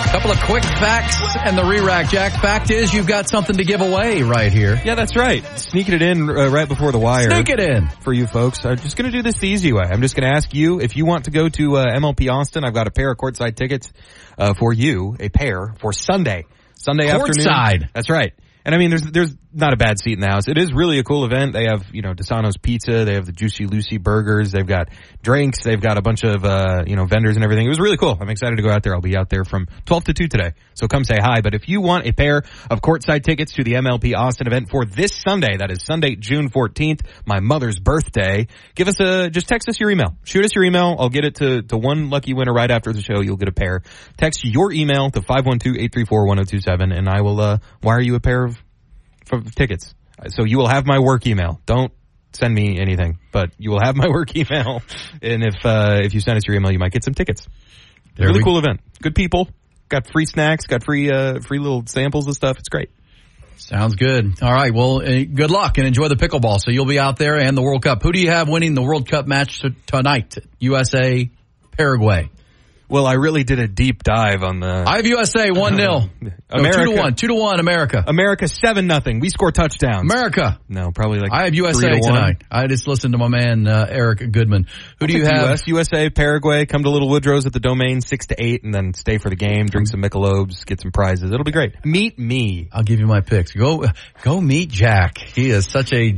Couple of quick facts and the re-rack, Jack. Fact is, you've got something to give away right here. Yeah, that's right. Sneaking it in right before the wire. Sneak it in. For you folks. I'm just going to do this the easy way. I'm just going to ask you, if you want to go to MLP Austin, I've got a pair of courtside tickets for you, a pair for Sunday afternoon. Courtside. That's right. And I mean, there's not a bad seat in the house. It is really a cool event. They have, Desano's Pizza. They have the Juicy Lucy burgers. They've got drinks. They've got a bunch of, vendors and everything. It was really cool. I'm excited to go out there. I'll be out there from 12 to 2 today. So come say hi. But if you want a pair of courtside tickets to the MLP Austin event for this Sunday, that is Sunday, June 14th, my mother's birthday, just text us your email. Shoot us your email. I'll get it to one lucky winner right after the show. You'll get a pair. Text your email to 512-834-1027 and I will, wire you a pair of tickets. So you will have my work email. Don't send me anything, but you will have my work email. And if you send us your email, you might get some tickets. Really cool event. Good people. Got free snacks. Got free little samples of stuff. It's great. Sounds good. All right. Well, good luck and enjoy the pickleball. So you'll be out there and the World Cup. Who do you have winning the World Cup match tonight? USA, Paraguay. Well, I really did a deep dive on the... I have USA 1-0. America. 2-1, America. America 7-0. We score touchdowns. America. No, probably like I have USA 3-1 tonight. I just listened to my man, Eric Goodman. Who do you have? USA, Paraguay, come to Little Woodrow's at the Domain 6-8 and then stay for the game, drink some Michelob's, get some prizes. It'll be great. Meet me. I'll give you my picks. Go meet Jack. He is such a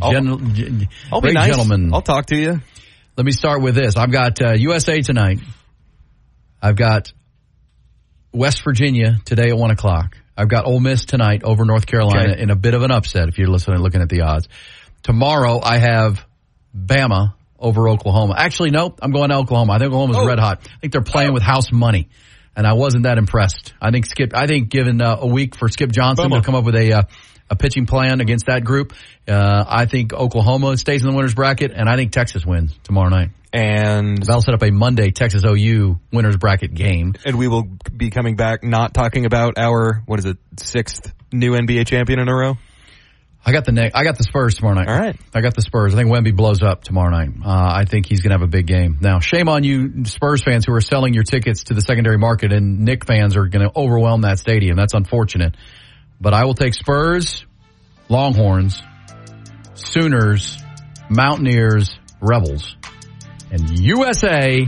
great gentleman. I'll talk to you. Let me start with this. I've got USA tonight. I've got West Virginia today at 1 o'clock. I've got Ole Miss tonight over North Carolina in a bit of an upset if you're looking at the odds. Tomorrow I have Bama over Oklahoma. Actually, no, I'm going to Oklahoma. I think Oklahoma's red hot. I think they're playing with house money, and I wasn't that impressed. I think given a week for Skip Johnson to come up with a pitching plan against that group, I think Oklahoma stays in the winner's bracket, and I think Texas wins tomorrow night. And I'll set up a Monday Texas OU winner's bracket game. And we will be coming back not talking about our, 6th new NBA champion in a row? I got the Spurs tomorrow night. All right. I got the Spurs. I think Wemby blows up tomorrow night. I think he's going to have a big game. Now, shame on you Spurs fans who are selling your tickets to the secondary market, and Knick fans are going to overwhelm that stadium. That's unfortunate. But I will take Spurs, Longhorns, Sooners, Mountaineers, Rebels. And USA.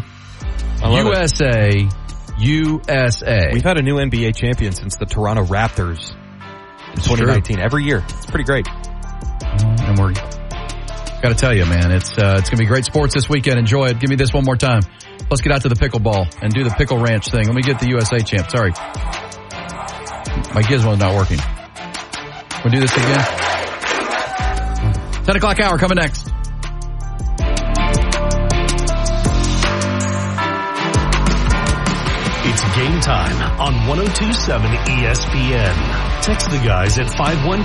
We've had a new NBA champion since the Toronto Raptors in 2019. Every year. It's pretty great. And we're got to tell you, man, it's going to be great sports this weekend. Enjoy it. Give me this one more time. Let's get out to the pickleball and do the Pickle Ranch thing. Let me get the USA champ. Sorry. My gizmo's not working. We'll do this again. 10 o'clock hour coming next. It's game time on 102.7 ESPN. Text the guys at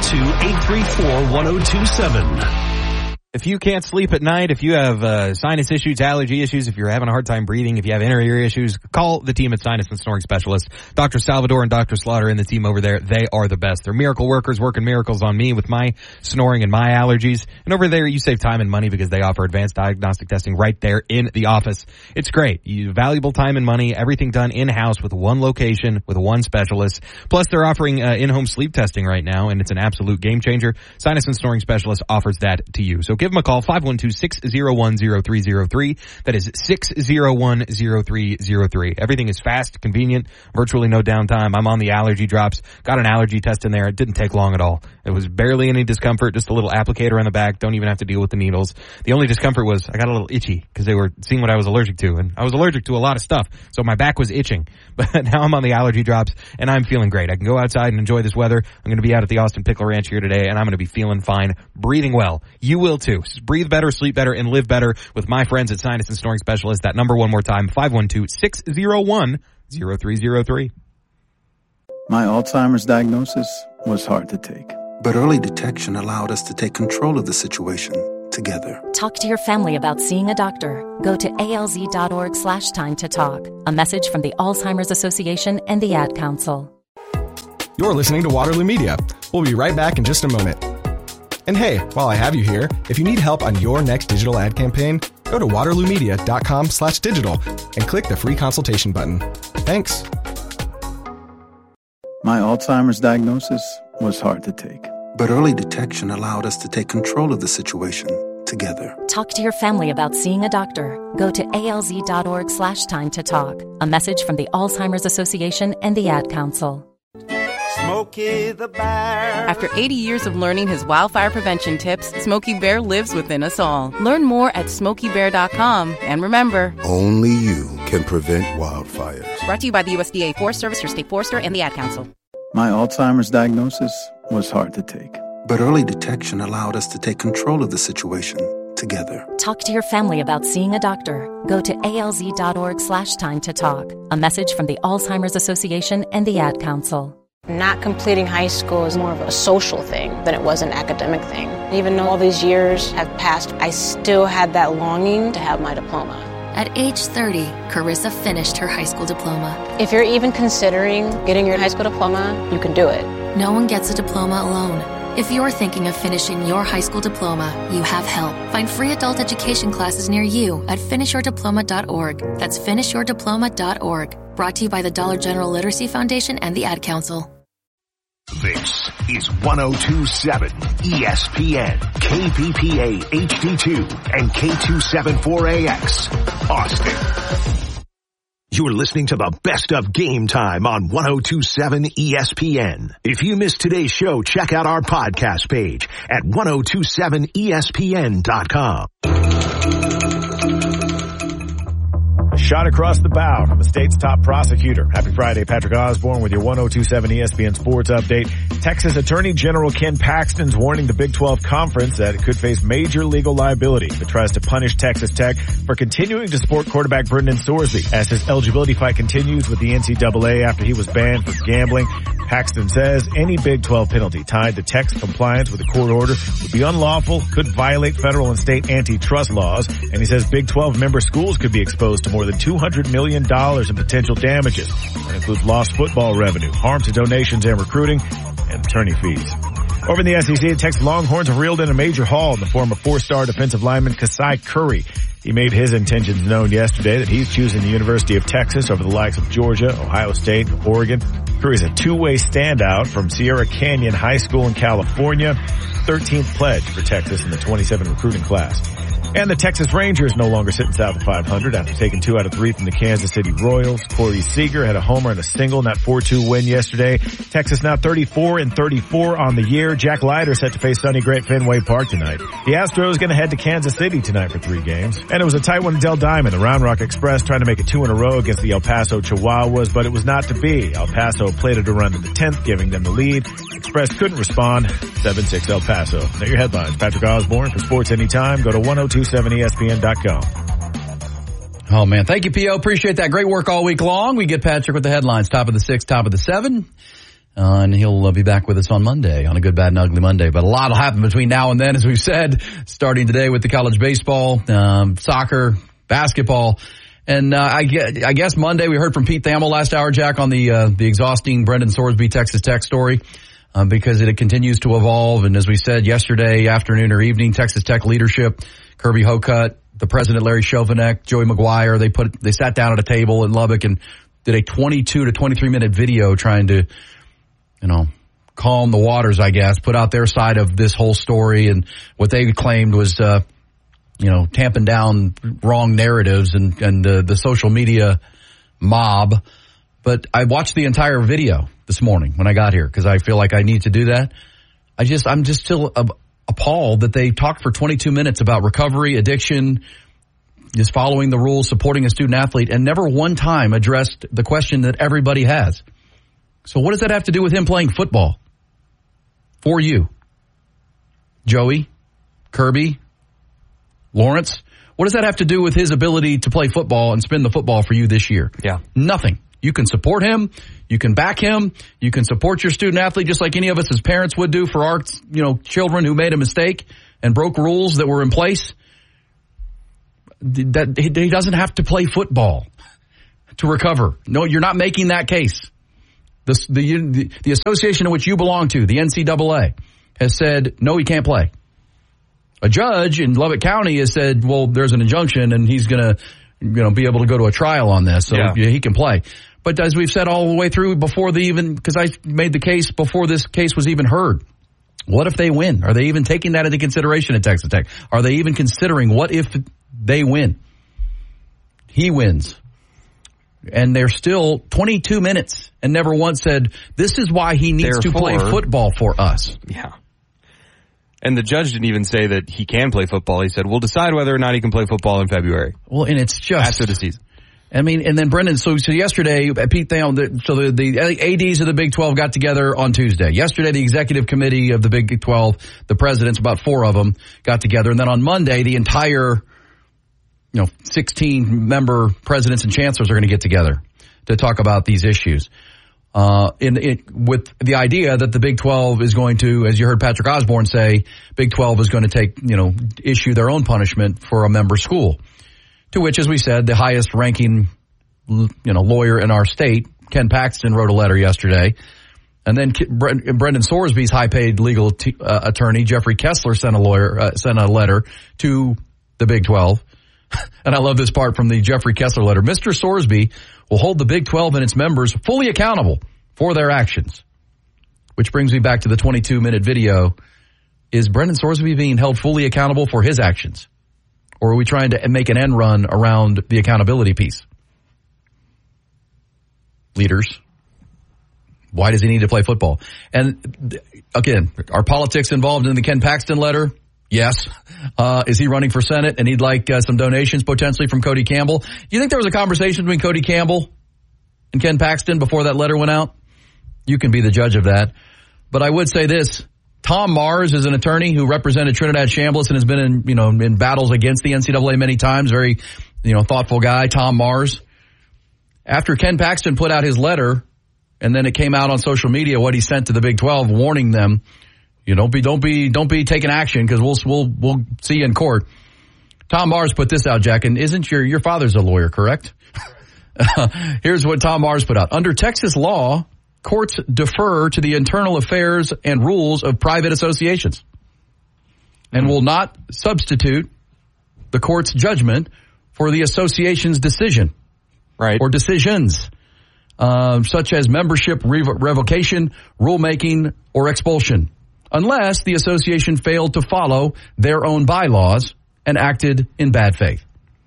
512-834-1027. If you can't sleep at night, if you have sinus issues, allergy issues, if you're having a hard time breathing, if you have inner ear issues, call the team at Sinus and Snoring Specialists. Dr. Salvador and Dr. Slaughter and the team over there, they are the best. They're miracle workers working miracles on me with my snoring and my allergies. And over there, you save time and money because they offer advanced diagnostic testing right there in the office. It's great. You valuable time and money, everything done in-house with one location, with one specialist. Plus, they're offering in-home sleep testing right now, and it's an absolute game changer. Sinus and Snoring Specialists offers that to you. So give them a call, 512-601-0303. That is 601-0303. Everything is fast, convenient, virtually no downtime. I'm on the allergy drops. Got an allergy test in there. It didn't take long at all. It was barely any discomfort, just a little applicator on the back. Don't even have to deal with the needles. The only discomfort was I got a little itchy because they were seeing what I was allergic to. And I was allergic to a lot of stuff, so my back was itching. But now I'm on the allergy drops, and I'm feeling great. I can go outside and enjoy this weather. I'm going to be out at the Austin Pickle Ranch here today, and I'm going to be feeling fine, breathing well. You will too. Breathe better, sleep better, and live better with my friends at Sinus and Snoring Specialists. That number one more time, 512-601-0303. My Alzheimer's diagnosis was hard to take. But early detection allowed us to take control of the situation together. Talk to your family about seeing a doctor. Go to alz.org/time to talk. A message from the Alzheimer's Association and the Ad Council. You're listening to Waterloo Media. We'll be right back in just a moment. And hey, while I have you here, if you need help on your next digital ad campaign, go to waterloomedia.com/digital and click the free consultation button. Thanks. My Alzheimer's diagnosis was hard to take. But early detection allowed us to take control of the situation together. Talk to your family about seeing a doctor. Go to alz.org/time to talk. A message from the Alzheimer's Association and the Ad Council. Smokey the Bear. After 80 years of learning his wildfire prevention tips, Smokey Bear lives within us all. Learn more at SmokeyBear.com. And remember, only you can prevent wildfires. Brought to you by the USDA Forest Service, your state forester, and the Ad Council. My Alzheimer's diagnosis was hard to take. But early detection allowed us to take control of the situation together. Talk to your family about seeing a doctor. Go to alz.org/time to talk. A message from the Alzheimer's Association and the Ad Council. Not completing high school is more of a social thing than it was an academic thing. Even though all these years have passed, I still had that longing to have my diploma. At age 30, Carissa finished her high school diploma. If you're even considering getting your high school diploma, you can do it. No one gets a diploma alone. If you're thinking of finishing your high school diploma, you have help. Find free adult education classes near you at finishyourdiploma.org. That's finishyourdiploma.org. Brought to you by the Dollar General Literacy Foundation and the Ad Council. This is 102.7 ESPN, KPPA HD2, and K274AX, Austin. You're listening to the best of Game Time on 102.7 ESPN. If you missed today's show, check out our podcast page at 1027ESPN.com. Shot across the bow from the state's top prosecutor. Happy Friday, Patrick Osborne with your 102.7 ESPN Sports Update. Texas Attorney General Ken Paxton's warning the Big 12 Conference that it could face major legal liability if it tries to punish Texas Tech for continuing to support quarterback Brendan Sorsby as his eligibility fight continues with the NCAA after he was banned for gambling. Paxton says any Big 12 penalty tied to Tech's compliance with a court order would be unlawful, could violate federal and state antitrust laws, and he says Big 12 member schools could be exposed to more than $200 million in potential damages. That includes lost football revenue, harm to donations and recruiting, and attorney fees. Over in the SEC, the Texas Longhorns have reeled in a major haul in the form of four-star defensive lineman Kasai Curry. He made his intentions known yesterday that he's choosing the University of Texas over the likes of Georgia, Ohio State, and Oregon. Curry's a two-way standout from Sierra Canyon High School in California, 13th pledge for Texas in the 27 recruiting class. And the Texas Rangers no longer sitting south of 500 after taking 2 out of 3 from the Kansas City Royals. Corey Seager had a homer and a single in that 4-2 win yesterday. Texas now 34-34 on the year. Jack Leiter set to face Sonny Gray at Fenway Park tonight. The Astros going to head to Kansas City tonight for 3 games. And it was a tight one at Del Diamond. The Round Rock Express trying to make it 2 in a row against the El Paso Chihuahuas, but it was not to be. El Paso plated a run in the 10th, giving them the lead. Express couldn't respond. 7-6 El Paso. They're your headlines. Patrick Osborne for Sports Anytime. Go to 1027ESPN.com. Oh, man. Thank you, P.O. Appreciate that. Great work all week long. We get Patrick with the headlines. Top of the 6, top of the 7. And he'll be back with us on Monday, on a good, bad, and ugly Monday. But a lot will happen between now and then, as we've said, starting today with the college baseball, soccer, basketball. And I guess Monday we heard from Pete Thamel last hour, Jack, on the exhausting Brendan Sorsby Texas Tech story. Because it continues to evolve. And as we said yesterday afternoon or evening, Texas Tech leadership, Kirby Hocutt, the president, Larry Chovanec, Joey McGuire, they sat down at a table in Lubbock and did a 22 to 23 minute video trying to, calm the waters, I guess, put out their side of this whole story. And what they claimed was, tamping down wrong narratives and the social media mob. But I watched the entire video this morning when I got here because I feel like I need to do that. I'm just still appalled that they talked for 22 minutes about recovery, addiction, just following the rules, supporting a student athlete, and never one time addressed the question that everybody has. So what does that have to do with him playing football? For you, Joey, Kirby, Lawrence, what does that have to do with his ability to play football and spin the football for you this year? Yeah. Nothing. You can support him. You can back him. You can support your student athlete just like any of us as parents would do for our, children who made a mistake and broke rules that were in place. That he doesn't have to play football to recover. No, you're not making that case. The association in which you belong to, the NCAA, has said, no, he can't play. A judge in Lubbock County has said, well, there's an injunction and he's going to be able to go to a trial on this, so he can play. But as we've said all the way through because I made the case before this case was even heard, what if they win? Are they even taking that into consideration at Texas Tech? Are they even considering what if they win? He wins. And they're still 22 minutes and never once said, this is why he needs to play football for us. Yeah. And the judge didn't even say that he can play football. He said, we'll decide whether or not he can play football in February. Well, and it's just after the season. I mean, and then Brendan, so yesterday, Pete Thael, the ADs of the Big 12 got together on Tuesday. Yesterday, the executive committee of the Big 12, the presidents, about 4 of them, got together. And then on Monday, the entire 16 member presidents and chancellors are going to get together to talk about these issues. With the idea that the Big 12 is going to, as you heard Patrick Osborne say, Big 12 is going to issue their own punishment for a member school. To which, as we said, the highest ranking, lawyer in our state, Ken Paxton, wrote a letter yesterday. And then Brendan Sorsby's high-paid legal attorney, Jeffrey Kessler, sent a letter to the Big 12. And I love this part from the Jeffrey Kessler letter. Mr. Sorsby will hold the Big 12 and its members fully accountable for their actions. Which brings me back to the 22-minute video. Is Brendan Sorsby being held fully accountable for his actions? Or are we trying to make an end run around the accountability piece? Leaders, why does he need to play football? And again, are politics involved in the Ken Paxton letter? Yes. Is he running for Senate and he'd like some donations potentially from Cody Campbell? Do you think there was a conversation between Cody Campbell and Ken Paxton before that letter went out? You can be the judge of that. But I would say this. Tom Mars is an attorney who represented Trinidad Chambliss and has been in battles against the NCAA many times. Very, thoughtful guy, Tom Mars. After Ken Paxton put out his letter, and then it came out on social media what he sent to the Big 12, warning them, don't be taking action because we'll see you in court. Tom Mars put this out, Jack, and isn't your father's a lawyer, correct? Here's what Tom Mars put out. Under Texas law, courts defer to the internal affairs and rules of private associations and will not substitute the court's judgment for the association's decision. Right. Or decisions, such as membership revocation, rulemaking, or expulsion, unless the association failed to follow their own bylaws and acted in bad faith.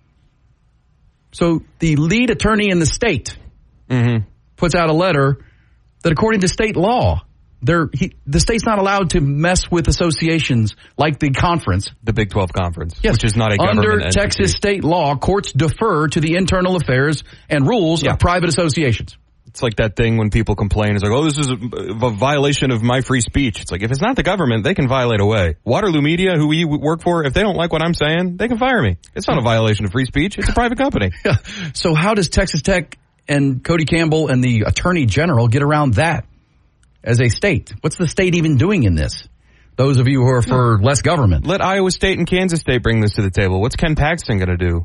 So the lead attorney in the state puts out a letter that according to state law, the state's not allowed to mess with associations like the conference. The Big 12 Conference, yes. Which is not a government Under entity. Texas state law, courts defer to the internal affairs and rules of private associations. It's like that thing when people complain. It's like, this is a violation of my free speech. It's like, if it's not the government, they can violate away. Waterloo Media, who we work for, if they don't like what I'm saying, they can fire me. It's not a violation of free speech. It's a private company. Yeah. So how does Texas Tech and Cody Campbell and the Attorney General get around that as a state? What's the state even doing in this? Those of you who are for less government. Let Iowa State and Kansas State bring this to the table. What's Ken Paxton going to do?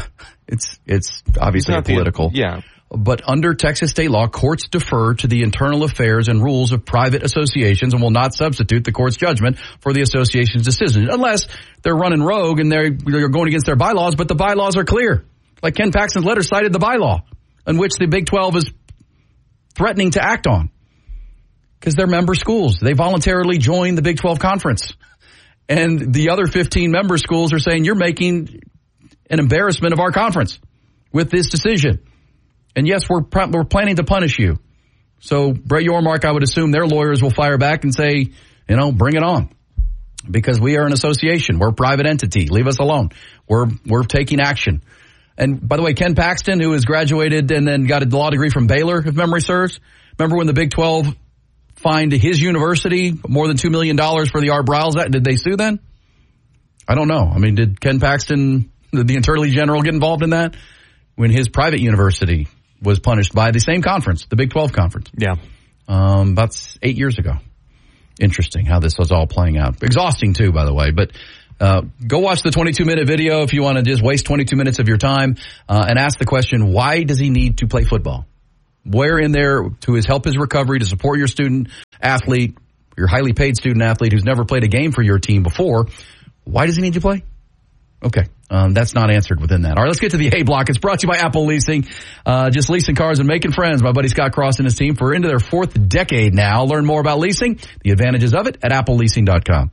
It's obviously political. Yeah. But under Texas state law, courts defer to the internal affairs and rules of private associations and will not substitute the court's judgment for the association's decision, unless they're running rogue and they're going against their bylaws, but the bylaws are clear. Like Ken Paxton's letter cited the bylaw in which the Big 12 is threatening to act on because they're member schools. They voluntarily joined the Big 12 Conference. And the other 15 member schools are saying you're making an embarrassment of our conference with this decision. And yes, we're planning to punish you. So Brett Yormark, I would assume their lawyers will fire back and say, bring it on. Because we are an association. We're a private entity. Leave us alone. We're taking action. And by the way, Ken Paxton, who has graduated and then got a law degree from Baylor, if memory serves. Remember when the Big 12 fined his university more than $2 million for the Art Briles Act? Did they sue then? I don't know. I mean, did Ken Paxton, the Attorney General, get involved in that? When his private university was punished by the same conference, the Big 12 Conference. Yeah. About 8 years ago. Interesting how this was all playing out. Exhausting, too, by the way. But go watch the 22-minute video if you want to just waste 22 minutes of your time and ask the question, why does he need to play football? Where in there to help his recovery, to support your student athlete, your highly paid student athlete who's never played a game for your team before, why does he need to play? Okay. That's not answered within that. All right, let's get to the A block. It's brought to you by Apple Leasing. Just leasing cars and making friends. My buddy Scott Cross and his team for into their 4th decade now. Learn more about leasing, the advantages of it at appleleasing.com.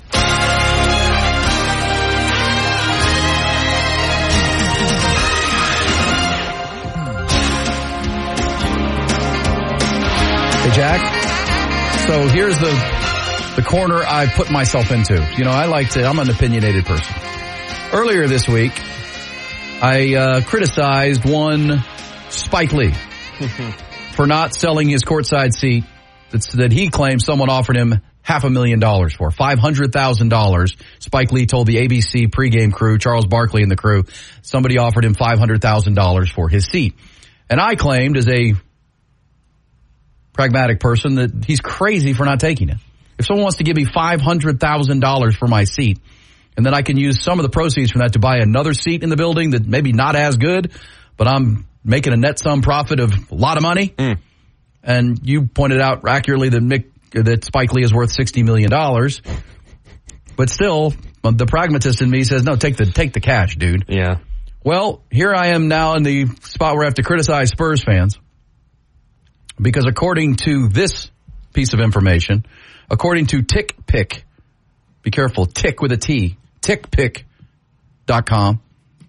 Hey, Jack. So here's the corner I put myself into. You know, I'm an opinionated person. Earlier this week, I criticized one Spike Lee for not selling his courtside seat that he claimed someone offered him $500,000 for. $500,000. Spike Lee told the ABC pregame crew, Charles Barkley and the crew, somebody offered him $500,000 for his seat. And I claimed as a pragmatic person that he's crazy for not taking it. If someone wants to give me $500,000 for my seat, and then I can use some of the proceeds from that to buy another seat in the building that maybe not as good, but I'm making a net sum profit of a lot of money. And you pointed out accurately that Spike Lee is worth $60 million. But still, the pragmatist in me says, no, take the cash, dude. Yeah. Well, here I am now in the spot where I have to criticize Spurs fans. Because according to this piece of information, according to TickPick, be careful, tick with a T, TickPick.com,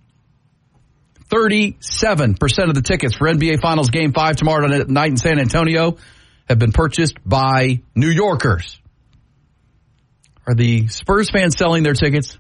37% of the tickets for NBA Finals Game 5 tomorrow night in San Antonio have been purchased by New Yorkers. Are the Spurs fans selling their tickets?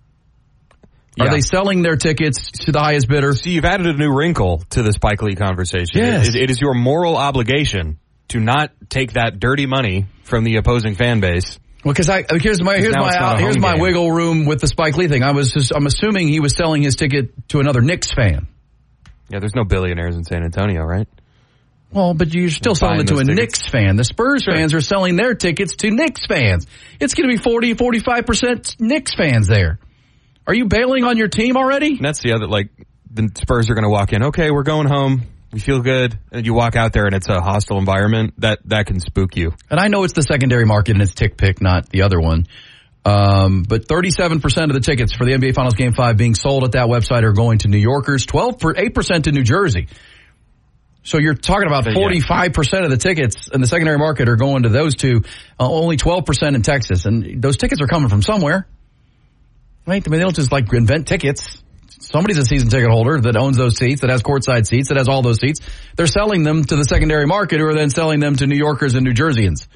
Are they selling their tickets to the highest bidder? So you've added a new wrinkle to the Spike Lee conversation. Yes. It is your moral obligation to not take that dirty money from the opposing fan base. Well, because here's my wiggle room with the Spike Lee thing. I'm assuming he was selling his ticket to another Knicks fan. Yeah, there's no billionaires in San Antonio, right? Well, but you're still selling it to a Knicks fan. The Spurs fans are selling their tickets to Knicks fans. It's going to be 45% Knicks fans there. Are you bailing on your team already? And that's the other, the Spurs are going to walk in. Okay, we're going home. We feel good. And you walk out there and it's a hostile environment. That can spook you. And I know it's the secondary market and it's TickPick, not the other one. But 37% of the tickets for the NBA Finals Game 5 being sold at that website are going to New Yorkers, 8% to New Jersey. So you're talking about 45% of the tickets in the secondary market are going to those two, only 12% in Texas. And those tickets are coming from somewhere. Right? I mean, they don't just invent tickets. Somebody's a season ticket holder that owns those seats, that has courtside seats, that has all those seats. They're selling them to the secondary market, who are then selling them to New Yorkers and New Jerseyans.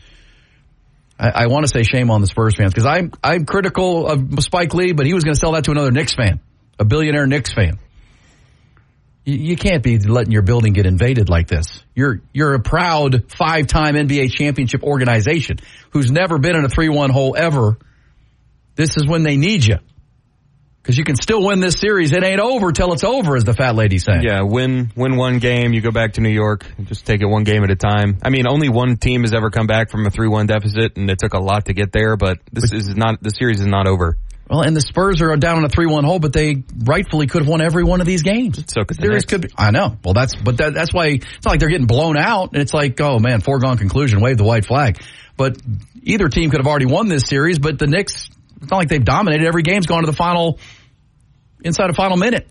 I want to say shame on the Spurs fans, because I'm critical of Spike Lee, but he was going to sell that to another Knicks fan, a billionaire Knicks fan. You can't be letting your building get invaded like this. You're a proud 5-time NBA championship organization who's never been in a 3-1 hole ever. This is when they need you. Because you can still win this series. It ain't over till it's over, as the fat lady saying. Yeah, win one game, you go back to New York, and just take it one game at a time. I mean, only one team has ever come back from a 3-1 deficit, and it took a lot to get there, but the series is not over. Well, and the Spurs are down in a 3-1 hole, but they rightfully could have won every one of these games. So could the series could be. I know. Well, that's why it's not like they're getting blown out, and it's like, oh man, foregone conclusion, wave the white flag. But either team could have already won this series, but the Knicks, it's not like they've dominated. Every game's gone to the final, inside a final minute.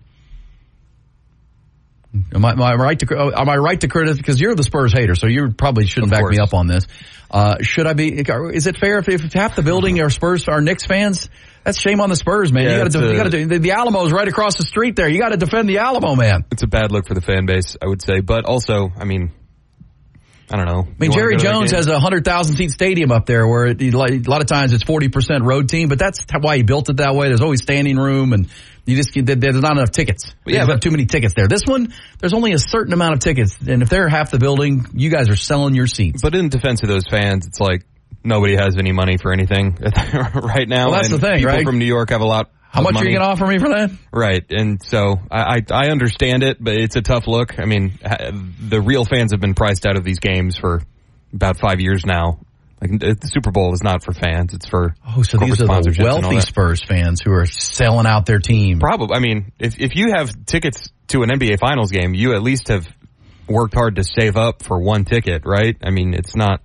Am I right to criticize? Because you're the Spurs hater, so you probably shouldn't back me up on this. Should I be? Is it fair if half the building are Knicks fans? That's shame on the Spurs, man. Yeah, you got to do. The Alamo's right across the street there. You got to defend the Alamo, man. It's a bad look for the fan base, I would say. But also, I mean, I don't know. I memean, Jerry Jones has a 100,000-seat stadium up there where a lot of times it's 40% road team, but that's why he built it that way. There's always standing room, and there's not enough tickets. You have too many tickets there. This one, there's only a certain amount of tickets, and if they're half the building, you guys are selling your seats. But in defense of those fans, it's like nobody has any money for anything right now. Well, that's the thing, people right? From New York have a lot. How much money. are you going to offer me for that? Right, and so I understand it, but it's a tough look. I mean, the real fans have been priced out of these games for about 5 years now. Like the Super Bowl is not for fans; it's for so these are the wealthy Spurs fans who are selling out their team. Probably. I mean, if you have tickets to an NBA Finals game, you at least have worked hard to save up for one ticket, right? I mean, it's not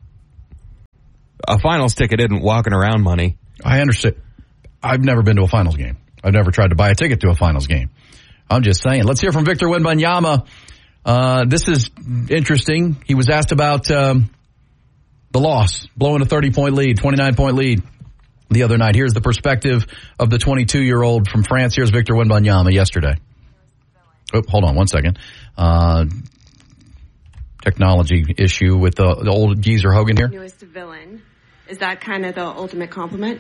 a Finals ticket isn't walking around money. I understand. I've never been to a Finals game. I've never tried to buy a ticket to a finals game. I'm just saying. Let's hear from Victor Wembanyama. This is interesting. He was asked about the loss, blowing a 30-point lead, 29-point lead the other night. Here's the perspective of the 22-year-old from France. Here's Victor Wembanyama yesterday. Oh, hold on one second. Technology issue with the old geezer Hogan here. Newest villain. Is that kind of the ultimate compliment?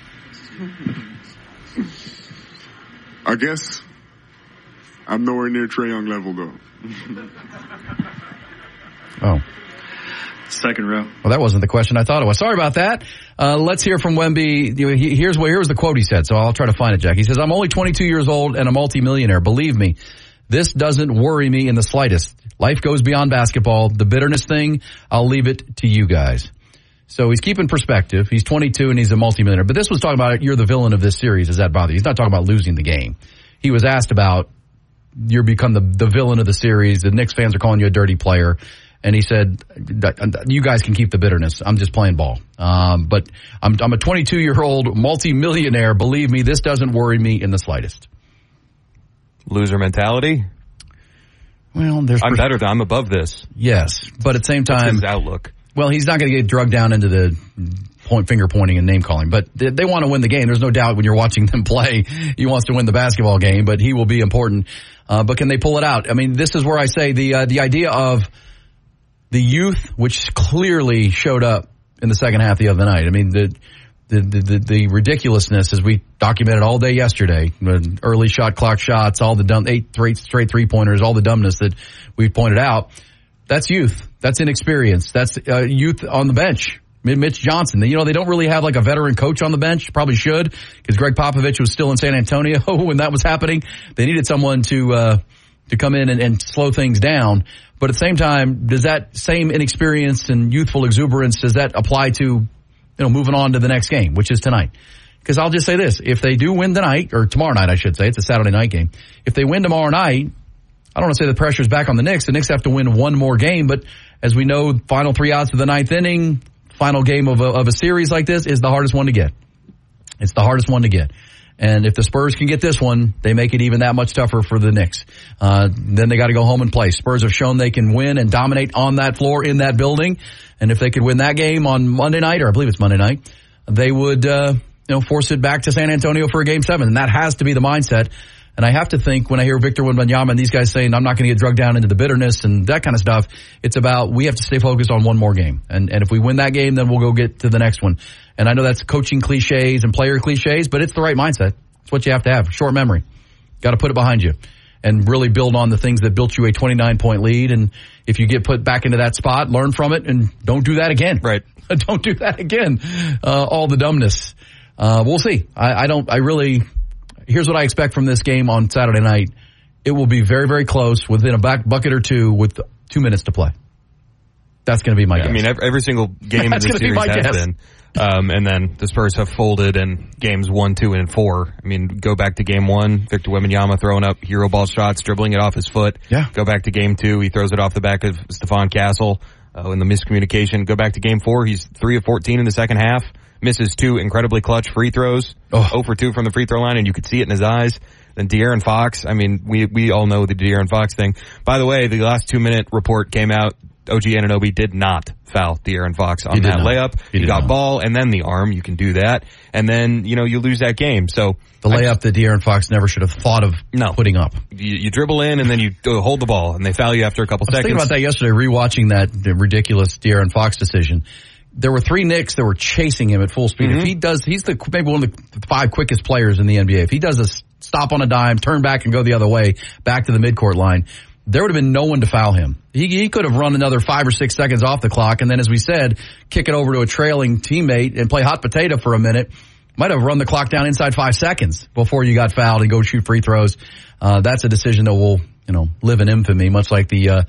I guess I'm nowhere near Trae Young level, though. Oh. Second row. Well, that wasn't the question I thought it was. Sorry about that. Let's hear from Wemby. Here's the quote he said, so I'll try to find it, Jack. He says, I'm only 22 years old and a multimillionaire. Believe me, this doesn't worry me in the slightest. Life goes beyond basketball. The bitterness thing, I'll leave it to you guys. So he's keeping perspective. He's 22 and he's a multimillionaire. But this was talking about, you're the villain of this series. Does that bother you? He's not talking about losing the game. He was asked about, you're become the villain of the series. The Knicks fans are calling you a dirty player. And he said, you guys can keep the bitterness. I'm just playing ball. But I'm a 22-year-old multimillionaire. Believe me, this doesn't worry me in the slightest. Loser mentality? Well, I'm better than I'm above this. Yes, but at the same time, that's his outlook. Well, he's not going to get drugged down into the finger pointing and name calling, but they want to win the game. There's no doubt when you're watching them play, he wants to win the basketball game, but he will be important. But can they pull it out? I mean, this is where I say the idea of the youth, which clearly showed up in the second half the other night. I mean, the ridiculousness, as we documented all day yesterday, early shot clock shots, all the dumb 8 straight 3-pointers, all the dumbness that we pointed out. That's youth. That's inexperience. That's youth on the bench. Mitch Johnson. They don't really have like a veteran coach on the bench. Probably should, because Greg Popovich was still in San Antonio when that was happening. They needed someone to come in and slow things down. But at the same time, does that same inexperience and youthful exuberance, does that apply to, moving on to the next game, which is tonight? Because I'll just say this. If they do win tonight, or tomorrow night, I should say, it's a Saturday night game. If they win tomorrow night, I don't want to say the pressure's back on the Knicks. The Knicks have to win one more game, but as we know, final 3 outs of the ninth inning, final game of a series like this is the hardest one to get. It's the hardest one to get. And if the Spurs can get this one, they make it even that much tougher for the Knicks. Then they got to go home and play. Spurs have shown they can win and dominate on that floor in that building. And if they could win that game on Monday night, or I believe it's Monday night, they would, force it back to San Antonio for a Game 7. And that has to be the mindset. And I have to think when I hear Victor Wembanyama and these guys saying, I'm not going to get drugged down into the bitterness and that kind of stuff, it's about we have to stay focused on one more game. And if we win that game, then we'll go get to the next one. And I know that's coaching cliches and player cliches, but it's the right mindset. It's what you have to have. Short memory. Got to put it behind you and really build on the things that built you a 29-point lead. And if you get put back into that spot, learn from it and don't do that again. Right. Don't do that again. All the dumbness. We'll see. Here's what I expect from this game on Saturday night. It will be very, very close within a bucket or two with 2 minutes to play. That's going to be my guess. I mean, every single game in this series has been. And then the Spurs have folded in games 1, 2, and 4. I mean, go back to game 1, Victor Wembanyama throwing up hero ball shots, dribbling it off his foot. Yeah. Go back to game 2, he throws it off the back of Stephon Castle in the miscommunication. Go back to game 4, he's 3 of 14 in the second half. Misses 2 incredibly clutch free throws. 0 for 2 from the free throw line, and you could see it in his eyes. Then De'Aaron Fox, I mean, we all know the De'Aaron Fox thing. By the way, the last 2-minute report came out. OG Anunoby did not foul De'Aaron Fox on that layup. He got ball and then the arm. You can do that. And then, you lose that game. So the layup that De'Aaron Fox never should have thought of putting up. You dribble in and then you hold the ball and they foul you after a couple seconds. I was thinking about that yesterday, rewatching the ridiculous De'Aaron Fox decision. There were 3 Knicks that were chasing him at full speed. Mm-hmm. If he does, he's maybe one of the 5 quickest players in the NBA. If he does a stop on a dime, turn back and go the other way, back to the midcourt line, there would have been no one to foul him. He could have run another 5 or 6 seconds off the clock, and then, as we said, kick it over to a trailing teammate and play hot potato for a minute. Might have run the clock down inside 5 seconds before you got fouled and go shoot free throws. That's a decision that will, live in infamy, much like the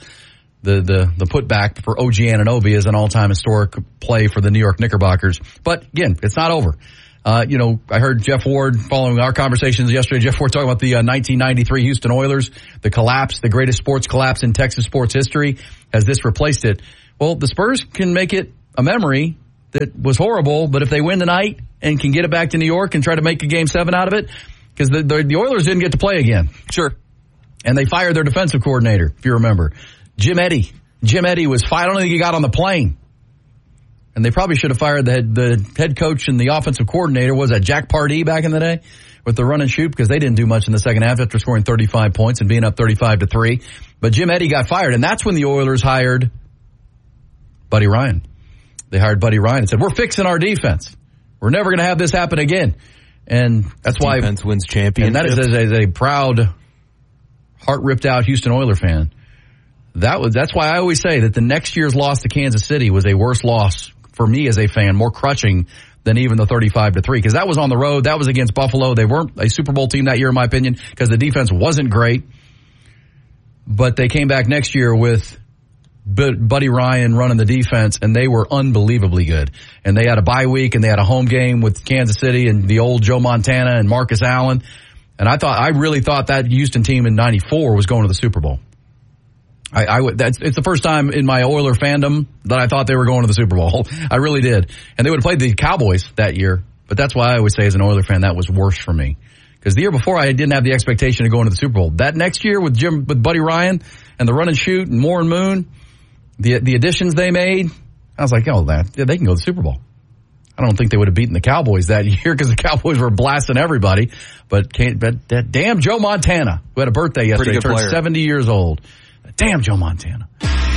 putback for OG Anunoby is an all-time historic play for the New York Knickerbockers. But again, it's not over. I heard Jeff Ward following our conversations yesterday. Jeff Ward talking about the 1993 Houston Oilers, the collapse, the greatest sports collapse in Texas sports history. Has this replaced it? Well, the Spurs can make it a memory that was horrible, but if they win tonight and can get it back to New York and try to make a Game 7 out of it, because the Oilers didn't get to play again. Sure. And they fired their defensive coordinator, if you remember. Jim Eddy. Jim Eddy was fired. I don't think he got on the plane. And they probably should have fired the head coach and the offensive coordinator. Was that Jack Pardee back in the day with the run and shoot? Because they didn't do much in the second half after scoring 35 points and being up 35-3. But Jim Eddy got fired, and that's when the Oilers hired Buddy Ryan. They hired Buddy Ryan and said, we're fixing our defense. We're never going to have this happen again. And that's why defense wins championships. And that is as a proud, heart-ripped-out Houston Oiler fan. That's why I always say that the next year's loss to Kansas City was a worse loss for me as a fan, more crushing than even the 35-3, because that was on the road. That was against Buffalo. They weren't a Super Bowl team that year, in my opinion, because the defense wasn't great. But they came back next year with Buddy Ryan running the defense, and they were unbelievably good. And they had a bye week, and they had a home game with Kansas City and the old Joe Montana and Marcus Allen. And I really thought that Houston team in '94 was going to the Super Bowl. It's the first time in my Oiler fandom that I thought they were going to the Super Bowl. I really did. And they would have played the Cowboys that year. But that's why I always say as an Oiler fan, that was worse for me. Because the year before, I didn't have the expectation of going to the Super Bowl. That next year with Buddy Ryan and the run and shoot and Moore and Moon, the additions they made, I was like, they can go to the Super Bowl. I don't think they would have beaten the Cowboys that year because the Cowboys were blasting everybody. But that damn Joe Montana, who had a birthday yesterday, turned 70 years old. Damn Joe Montana.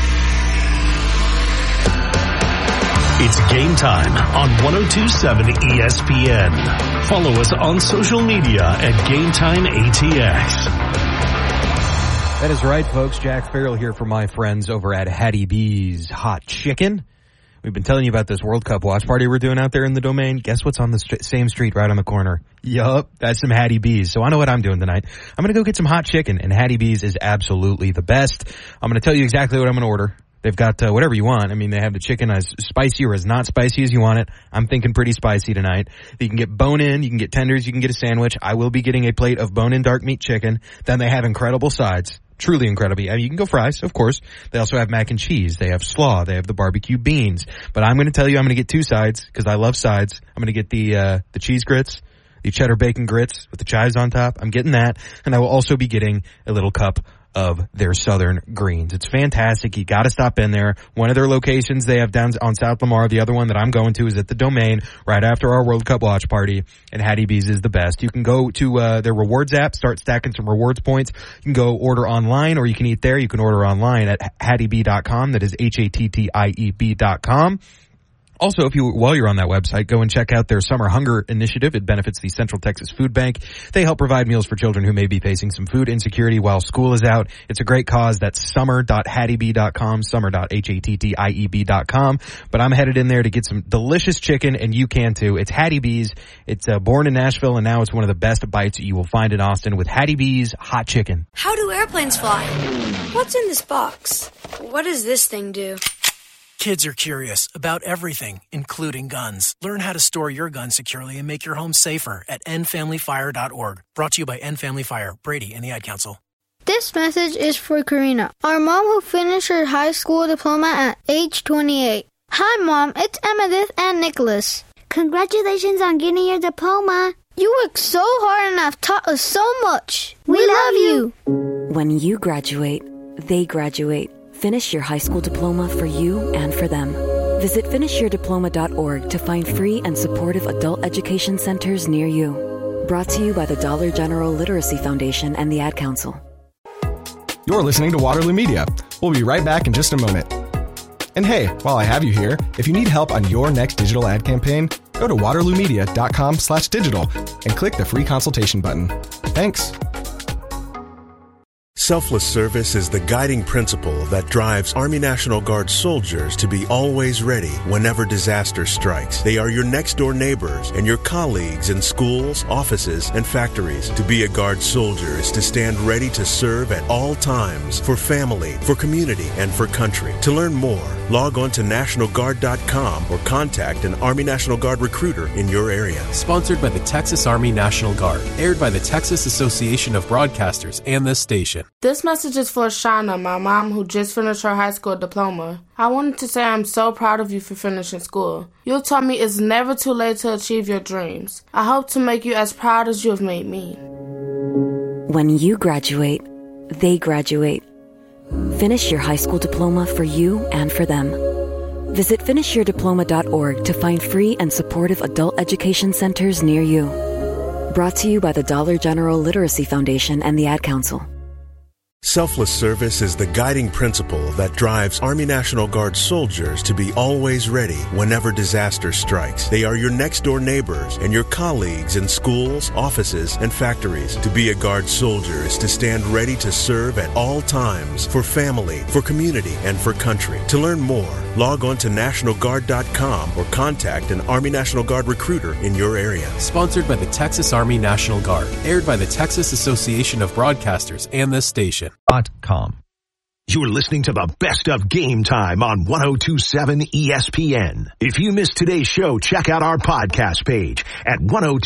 It's game time on 102.7 ESPN. Follow us on social media at GameTimeATX. That is right, folks. Jack Farrell here for my friends over at Hattie B's Hot Chicken. We've been telling you about this World Cup watch party we're doing out there in the Domain. Guess what's on the same street right on the corner? Yup, that's some Hattie B's. So I know what I'm doing tonight. I'm going to go get some hot chicken, and Hattie B's is absolutely the best. I'm going to tell you exactly what I'm going to order. They've got whatever you want. I mean, they have the chicken as spicy or as not spicy as you want it. I'm thinking pretty spicy tonight. You can get bone-in, you can get tenders, you can get a sandwich. I will be getting a plate of bone-in dark meat chicken. Then they have incredible sides. Truly incredible. I mean, you can go fries, of course. They also have mac and cheese. They have slaw. They have the barbecue beans. But I'm going to tell you I'm going to get two sides because I love sides. I'm going to get the cheese grits, the cheddar bacon grits with the chives on top. I'm getting that. And I will also be getting a little cup of their Southern greens. It's fantastic. You got to stop in there. One of their locations they have down on South Lamar. The other one that I'm going to is at the Domain right after our World Cup watch party. And Hattie B's is the best. You can go to their rewards app, start stacking some rewards points. You can go order online or you can eat there. You can order online at HattieB.com. That is HATTIEB.com. Also, while you're on that website, go and check out their Summer Hunger Initiative. It benefits the Central Texas Food Bank. They help provide meals for children who may be facing some food insecurity while school is out. It's a great cause. That's summer.hattieb.com, summer.hattieb.com. But I'm headed in there to get some delicious chicken, and you can too. It's Hattie B's. It's born in Nashville, and now it's one of the best bites you will find in Austin with Hattie B's Hot Chicken. How do airplanes fly? What's in this box? What does this thing do? Kids are curious about everything, including guns. Learn how to store your gun securely and make your home safer at endfamilyfire.org. Brought to you by End Family Fire, Brady, and the Ad Council. This message is for Karina, our mom who finished her high school diploma at age 28. Hi, Mom. It's Emmettith and Nicholas. Congratulations on getting your diploma. You worked so hard and have taught us so much. We love you. When you graduate, they graduate. Finish your high school diploma for you and for them. Visit finishyourdiploma.org to find free and supportive adult education centers near you. Brought to you by the Dollar General Literacy Foundation and the Ad Council. You're listening to Waterloo Media. We'll be right back in just a moment. And hey, while I have you here, if you need help on your next digital ad campaign, go to waterloomedia.com/digital and click the free consultation button. Thanks. Selfless service is the guiding principle that drives Army National Guard soldiers to be always ready whenever disaster strikes. They are your next-door neighbors and your colleagues in schools, offices, and factories. To be a Guard soldier is to stand ready to serve at all times for family, for community, and for country. To learn more, log on to NationalGuard.com or contact an Army National Guard recruiter in your area. Sponsored by the Texas Army National Guard. Aired by the Texas Association of Broadcasters and this station. This message is for Shauna, my mom, who just finished her high school diploma. I wanted to say I'm so proud of you for finishing school. You taught me it's never too late to achieve your dreams. I hope to make you as proud as you have made me. When you graduate, they graduate. Finish your high school diploma for you and for them. Visit finishyourdiploma.org to find free and supportive adult education centers near you. Brought to you by the Dollar General Literacy Foundation and the Ad Council. Selfless service is the guiding principle that drives Army National Guard soldiers to be always ready whenever disaster strikes. They are your next-door neighbors and your colleagues in schools, offices, and factories. To be a Guard soldier is to stand ready to serve at all times for family, for community, and for country. To learn more, log on to NationalGuard.com or contact an Army National Guard recruiter in your area. Sponsored by the Texas Army National Guard. Aired by the Texas Association of Broadcasters and this station. You're listening to the best of Game Time on 102.7 ESPN. If you missed today's show, check out our podcast page at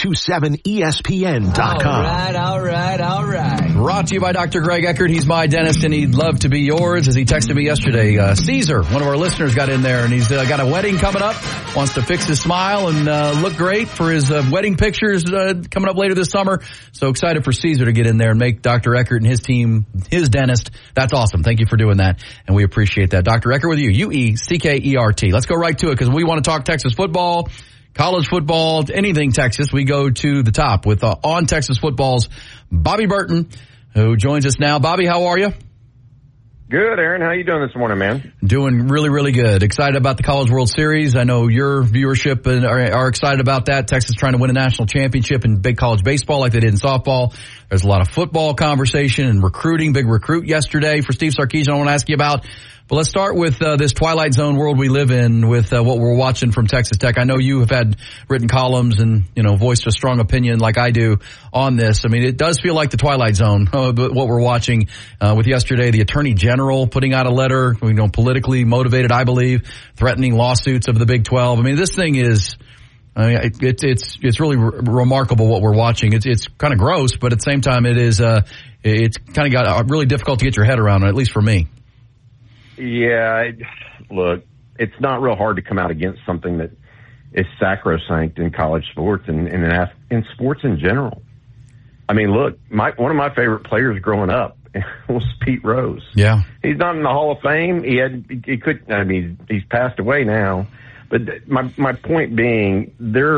1027ESPN.com. All right. Brought to you by Dr. Greg Eckert. He's my dentist, and he'd love to be yours. As he texted me yesterday, Caesar, one of our listeners, got in there, and he's got a wedding coming up, wants to fix his smile and look great for his wedding pictures coming up later this summer. So excited for Caesar to get in there and make Dr. Eckert and his team his dentist. That's awesome. Thank you for doing that, and we appreciate that. Dr. Eckert with you, U-E-C-K-E-R-T. Let's go right to it because we want to talk Texas football, college football, anything Texas. We go to the top with On Texas Football's Bobby Burton, who joins us now. Bobby, how are you? Good, Aaron. How you doing this morning, man? Doing really, really good. Excited about the College World Series. I know your viewership are excited about that. Texas trying to win a national championship in big college baseball like they did in softball. There's a lot of football conversation and recruiting. Big recruit yesterday for Steve Sarkisian I want to ask you about. But let's start with this Twilight Zone world we live in with what we're watching from Texas Tech. I know you have had written columns and, voiced a strong opinion like I do on this. I mean, it does feel like the Twilight Zone, but what we're watching with yesterday, the Attorney General putting out a letter, politically motivated, I believe, threatening lawsuits of the Big 12. I mean, this thing is... it's really remarkable what we're watching. It's kind of gross, but at the same time, it's kind of got really difficult to get your head around, at least for me. Yeah, look, it's not real hard to come out against something that is sacrosanct in college sports and in sports in general. I mean, look, one of my favorite players growing up was Pete Rose. Yeah, he's not in the Hall of Fame. He's passed away now. But my point being,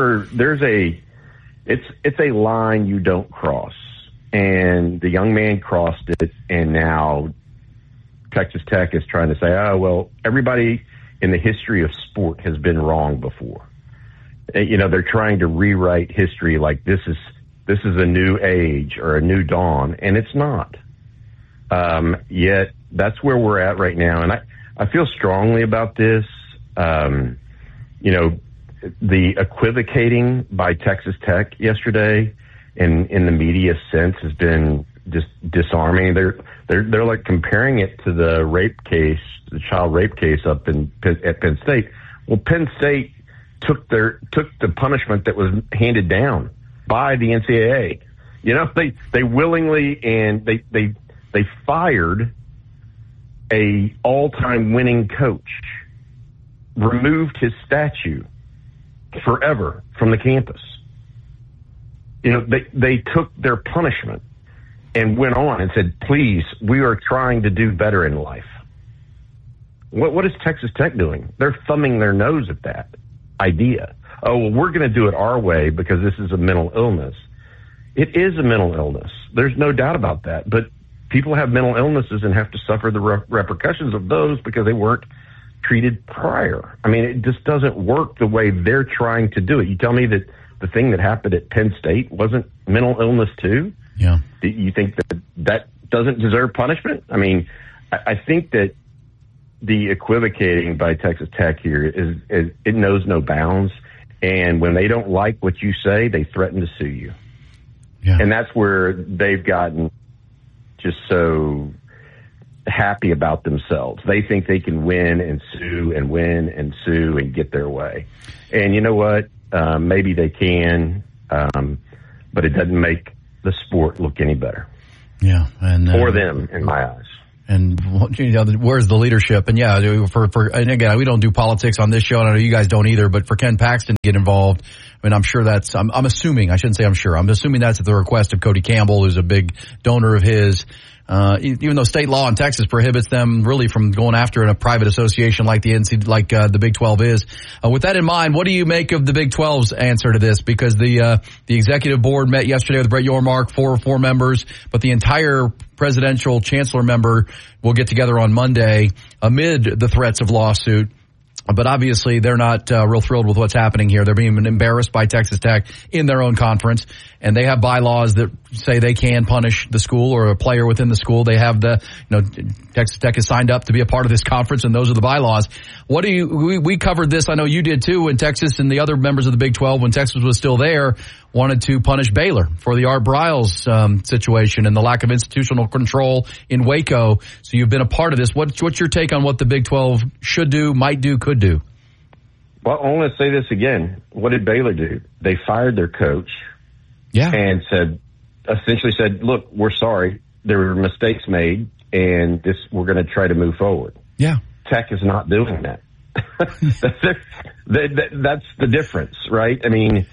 it's a line you don't cross, and the young man crossed it, and now Texas Tech is trying to say, oh well, everybody in the history of sport has been wrong before. They're trying to rewrite history like this is a new age or a new dawn, and it's not. Yet that's where we're at right now, and I feel strongly about this. The equivocating by Texas Tech yesterday in the media sense has been just disarming. They're like comparing it to the rape case, the child rape case up at Penn State. Well, Penn State took the punishment that was handed down by the NCAA. They willingly and they fired a all-time winning coach, removed his statue forever from the campus. They took their punishment and went on and said, please, we are trying to do better in life. What is Texas Tech doing? They're thumbing their nose at that idea. Oh, well, we're going to do it our way because this is a mental illness. It is a mental illness. There's no doubt about that. But people have mental illnesses and have to suffer the repercussions of those because they weren't treated prior. I mean, it just doesn't work the way they're trying to do it. You tell me that the thing that happened at Penn State wasn't mental illness too? Yeah. Do you think that doesn't deserve punishment? I mean, I think that the equivocating by Texas Tech here is it knows no bounds. And when they don't like what you say, they threaten to sue you. Yeah. And that's where they've gotten just so happy about themselves. They think they can win and sue and win and sue and get their way. And you know what? Maybe they can, but it doesn't make the sport look any better. Yeah, and for them, in my eyes. And where's the leadership? And and again, we don't do politics on this show, and I know you guys don't either. But for Ken Paxton to get involved, I mean, I'm sure that's. I'm assuming. I shouldn't say I'm sure. I'm assuming that's at the request of Cody Campbell, who's a big donor of his. Even though state law in Texas prohibits them really from going after a private association like the Big 12 is. With that in mind, what do you make of the Big 12's answer to this? Because the executive board met yesterday with Brett Yormark, four members, but the entire presidential chancellor member will get together on Monday amid the threats of lawsuit. But obviously, they're not real thrilled with what's happening here. They're being embarrassed by Texas Tech in their own conference, and they have bylaws that say they can punish the school or a player within the school. They have Texas Tech has signed up to be a part of this conference, and those are the bylaws. What do you? We covered this. I know you did too. When Texas and the other members of the Big 12, when Texas was still there, wanted to punish Baylor for the Art Briles situation and the lack of institutional control in Waco. So you've been a part of this. What's your take on what the Big 12 should do, might do, could do? Well, I want to say this again. What did Baylor do? They fired their coach. Yeah. And essentially said, look, we're sorry. There were mistakes made, and we're going to try to move forward. Yeah. Tech is not doing that. That's the difference, right? I mean,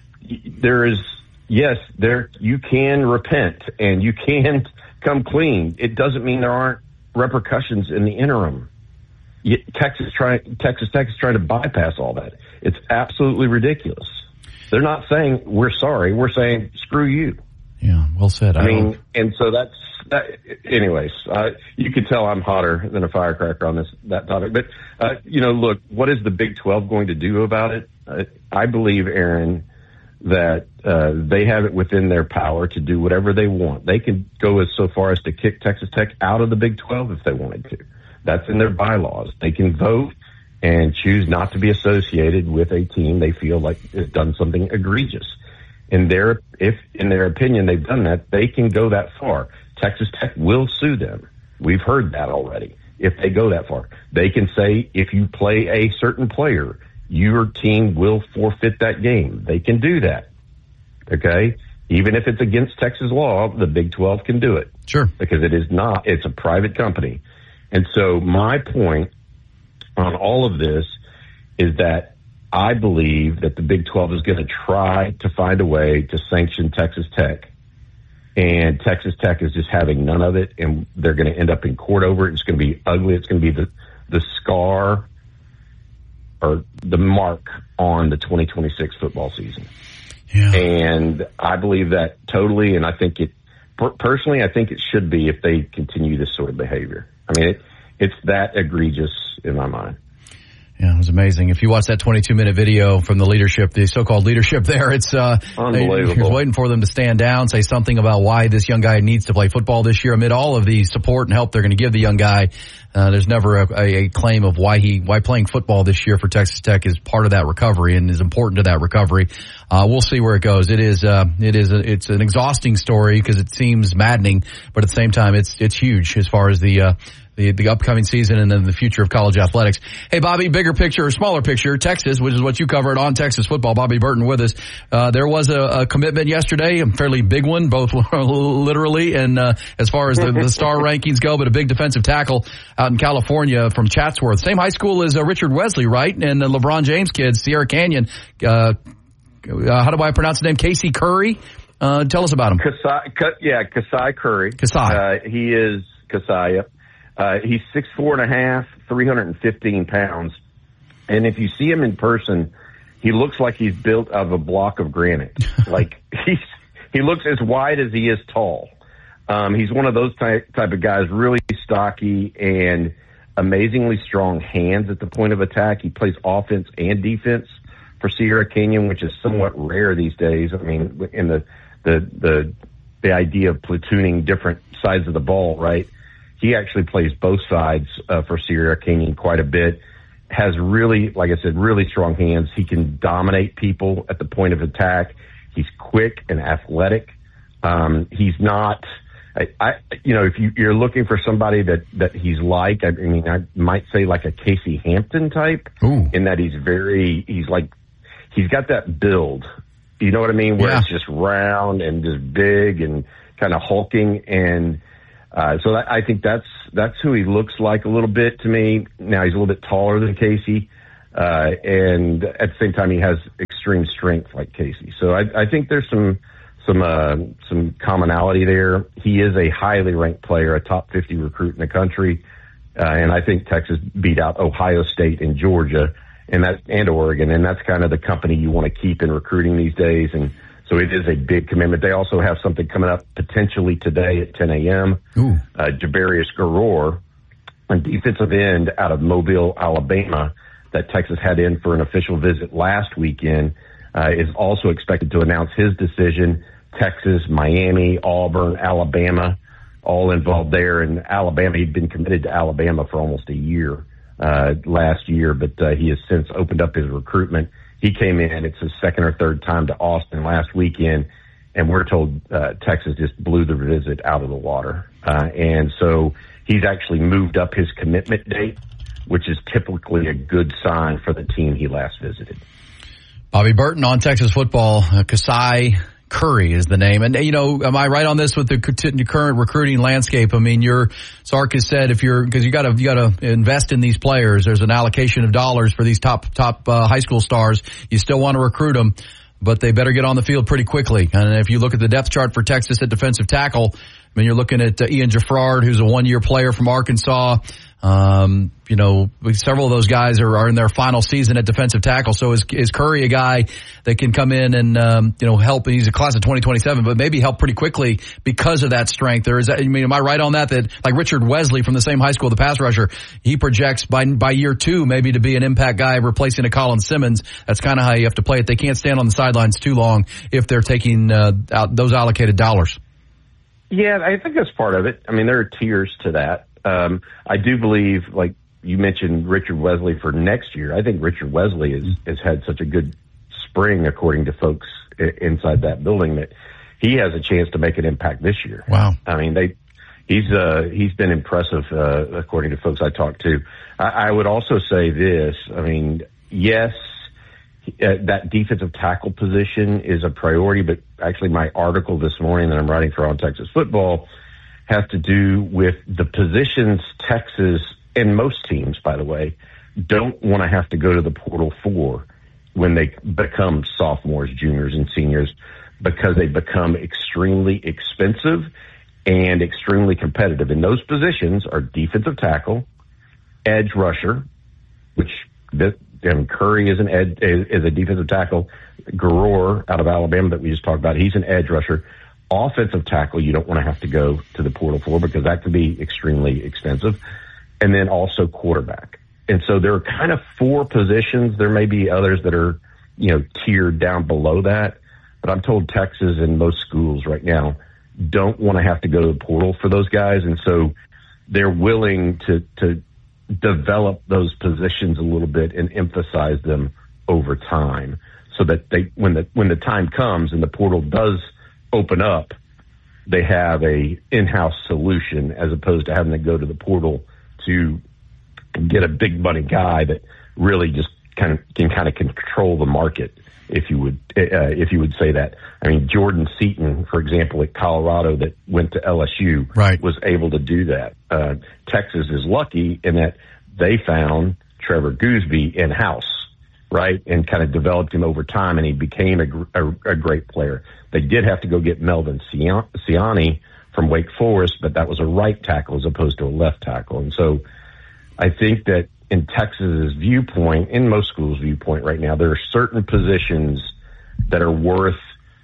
you can repent and you can come clean. It doesn't mean there aren't repercussions in the interim. Texas Tech is trying to bypass all that. It's absolutely ridiculous. They're not saying we're sorry. We're saying screw you. Yeah, well said. I mean, and so that's that. Anyways, you can tell I'm hotter than a firecracker on that topic. But look, what is the Big 12 going to do about it? I believe, Aaron, that they have it within their power to do whatever they want. They can go so far as to kick Texas Tech out of the Big 12 if they wanted to. That's in their bylaws. They can vote and choose not to be associated with a team they feel like has done something egregious. If in their opinion they've done that, they can go that far. Texas Tech will sue them. We've heard that already. If they go that far, they can say if you play a certain player, your team will forfeit that game. They can do that. Okay? Even if it's against Texas law, the Big 12 can do it. Sure. Because it's a private company. And so my point on all of this is that I believe that the Big 12 is going to try to find a way to sanction Texas Tech. And Texas Tech is just having none of it, and they're going to end up in court over it. It's going to be ugly. It's going to be the scar or the mark on the 2026 football season. Yeah. And I believe that totally, and I think personally, I think it should be if they continue this sort of behavior. I mean, it's that egregious in my mind. Yeah, it was amazing. If you watch that 22-minute video from the leadership, the so-called leadership there, it's unbelievable. He was waiting for them to stand down, say something about why this young guy needs to play football this year. Amid all of the support and help they're going to give the young guy, there's never a claim of why playing football this year for Texas Tech is part of that recovery and is important to that recovery. We'll see where it goes. It's an exhausting story because it seems maddening, but at the same time, it's huge as far as the upcoming season and then the future of college athletics. Hey, Bobby, bigger picture or smaller picture, Texas, which is what you covered on Texas football. Bobby Burton with us. There was a commitment yesterday, a fairly big one, both literally and as far as the star rankings go, but a big defensive tackle out in California from Chatsworth. Same high school as Richard Wesley, right? And the LeBron James kids, Sierra Canyon. How do I pronounce his name? Casey Curry? Tell us about him. Kasai Curry. Kasai. He is Kasai, yep. He's 6'4.5", 315 pounds. And if you see him in person, he looks like he's built out of a block of granite. Like he looks as wide as he is tall. He's one of those type of guys, really stocky and amazingly strong hands at the point of attack. He plays offense and defense for Sierra Canyon, which is somewhat rare these days. I mean, in the idea of platooning different sides of the ball, right? He actually plays both sides for Sierra Canyon quite a bit. Has really, like I said, really strong hands. He can dominate people at the point of attack. He's quick and athletic. He's not, if you're looking for somebody that he's like, I mean, I might say like a Casey Hampton type. Ooh. In that he's got that build You know what I mean? Where it's just round and just big and kind of hulking. And so I think that's who he looks like a little bit to me. Now he's a little bit taller than Casey, and at the same time he has extreme strength like Casey. So I think there's some commonality there. He is a highly ranked player, a top 50 recruit in the country, and I think Texas beat out Ohio State and Georgia and Oregon, and that's kind of the company you want to keep in recruiting these days. And so it is a big commitment. They also have something coming up potentially today at 10 a.m. Jabarius Garor, a defensive end out of Mobile, Alabama, that Texas had in for an official visit last weekend, is also expected to announce his decision. Texas, Miami, Auburn, Alabama, all involved there. And Alabama, he'd been committed to Alabama for almost a year last year, but he has since opened up his recruitment. He came in, it's his second or third time to Austin last weekend, and we're told Texas just blew the visit out of the water. And so he's actually moved up his commitment date, which is typically a good sign for the team he last visited. Bobby Burton on Texas football. Kasai Curry is the name. And, you know, am I right on this with the current recruiting landscape? I mean, Sark has said because you got to invest in these players. There's an allocation of dollars for these top high school stars. You still want to recruit them, but they better get on the field pretty quickly. And if you look at the depth chart for Texas at defensive tackle, I mean, you're looking at Ian Jaffrard, who's a one-year player from Arkansas. You know, several of those guys are in their final season at defensive tackle. So is Curry a guy that can come in and, you know, help? He's a class of 2027, but maybe help pretty quickly because of that strength. Or is that, I mean, am I right on that like Richard Wesley from the same high school, the pass rusher, he projects by year 2 maybe to be an impact guy replacing a Colin Simmons. That's kind of how you have to play it. They can't stand on the sidelines too long if they're taking out those allocated dollars. Yeah, I think that's part of it. I mean, there are tiers to that. I do believe, like you mentioned, Richard Wesley for next year. I think Richard Wesley has had such a good spring, according to folks inside that building, that he has a chance to make an impact this year. Wow. I mean, he's been impressive, according to folks I talked to. I would also say this. I mean, yes, that defensive tackle position is a priority, but actually my article this morning that I'm writing for On Texas Football has to do with the positions Texas, and most teams, by the way, don't want to have to go to the portal for when they become sophomores, juniors, and seniors, because they become extremely expensive and extremely competitive. And those positions are defensive tackle, edge rusher, which Curry is is a defensive tackle. Garor out of Alabama that we just talked about, he's an edge rusher. Offensive tackle, you don't want to have to go to the portal for because that could be extremely expensive. And then also quarterback. And so there are kind of 4 positions. There may be others that are, you know, tiered down below that. But I'm told Texas and most schools right now don't want to have to go to the portal for those guys. And so they're willing to develop those positions a little bit and emphasize them over time so that when the time comes and the portal does open up, they have a in-house solution as opposed to having to go to the portal to get a big money guy that really just can control the market, if you would say that. I mean, Jordan Seaton, for example, at Colorado that went to LSU, was able to do that. Texas is lucky in that they found Trevor Gooseby in-house, right, and kind of developed him over time, and he became a great player. They did have to go get Melvin Siani from Wake Forest, but that was a right tackle as opposed to a left tackle. And so I think that in Texas's viewpoint, in most schools' viewpoint right now, there are certain positions that are worth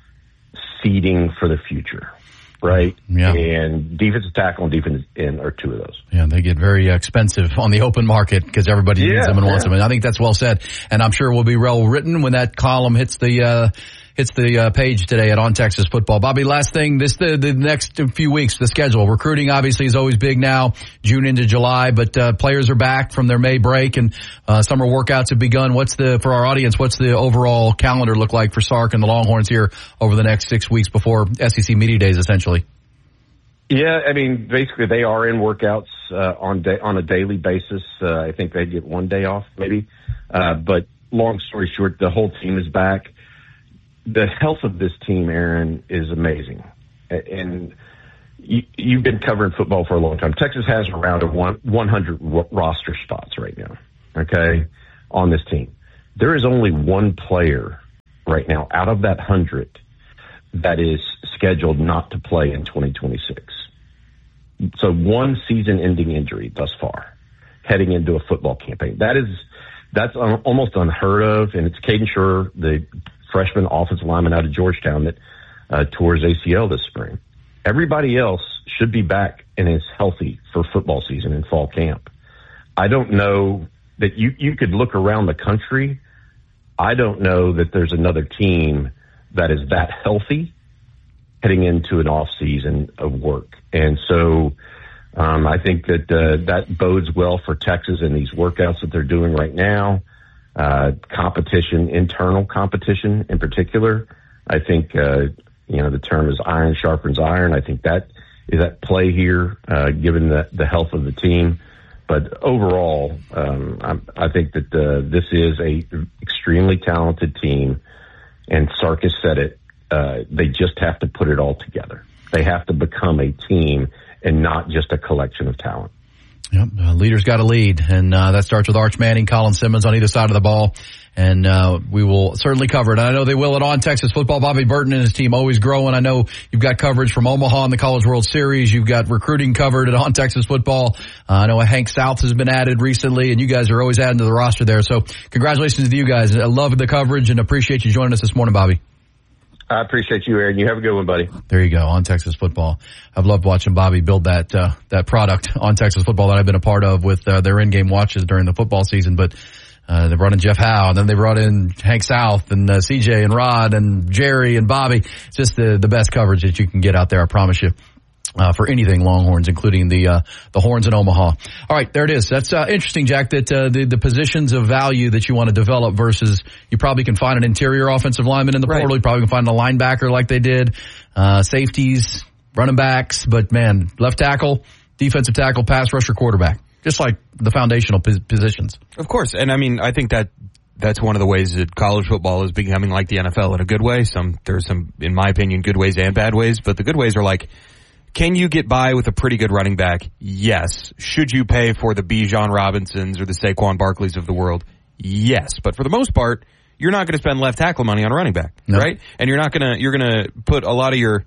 seeding for the future, right? Yeah. And defensive tackle and defensive end are 2 of those. Yeah, they get very expensive on the open market because everybody needs them and wants them. And I think that's well said. And I'm sure it will be well written when that column hits the page today at On Texas Football. Bobby, last thing, the next few weeks, the schedule. Recruiting obviously is always big now, June into July, but players are back from their May break and summer workouts have begun. For our audience, what's the overall calendar look like for Sark and the Longhorns here over the next 6 weeks before SEC Media Days, essentially? Yeah, I mean, basically they are in workouts on a daily basis. I think they get 1 day off maybe. But long story short, the whole team is back. the health of this team, Aaron, is amazing. And you've been covering football for a long time. Texas has around 100 roster spots right now, okay, on this team. There is only one player right now out of that 100 that is scheduled not to play in 2026. So one season-ending injury thus far, heading into a football campaign. That's almost unheard of, and it's Caden Schur, the freshman offensive lineman out of Georgetown that tore his ACL this spring. Everybody else should be back and is healthy for football season and fall camp. I don't know that you could look around the country. I don't know that there's another team that is that healthy heading into an off season of work. And so I think that bodes well for Texas and these workouts that they're doing right now. Competition, internal competition in particular. I think, the term is iron sharpens iron. I think that is at play here, given the health of the team. But overall, I think that this is a extremely talented team, and Sarkis said it. They just have to put it all together. They have to become a team and not just a collection of talent. Yep, leaders got to lead, and that starts with Arch Manning, Colin Simmons on either side of the ball, and we will certainly cover it. I know they will at On Texas Football. Bobby Burton and his team always growing. I know you've got coverage from Omaha in the College World Series. You've got recruiting covered at On Texas Football. I know Hank South has been added recently, and you guys are always adding to the roster there. So congratulations to you guys. I love the coverage and appreciate you joining us this morning, Bobby. I appreciate you, Aaron. You have a good one, buddy. There you go, On Texas Football. I've loved watching Bobby build that product On Texas Football that I've been a part of with their in-game watches during the football season. But they brought in Jeff Howe, and then they brought in Hank South and CJ and Rod and Jerry and Bobby. It's just the best coverage that you can get out there, I promise you. For anything Longhorns, including the Horns in Omaha. All right, there it is. That's interesting, Jack, that the positions of value that you want to develop versus you probably can find an interior offensive lineman in the portal. You probably can find a linebacker like they did, safeties, running backs, but man, left tackle, defensive tackle, pass rusher, quarterback, just like the foundational positions. Of course, and I mean, I think that's one of the ways that college football is becoming like the NFL in a good way. There's some, in my opinion, good ways and bad ways, but the good ways are like, can you get by with a pretty good running back? Yes. Should you pay for the Bijan Robinsons or the Saquon Barkleys of the world? Yes. But for the most part, you're not going to spend left tackle money on a running back, right? And you're going to put a lot of your,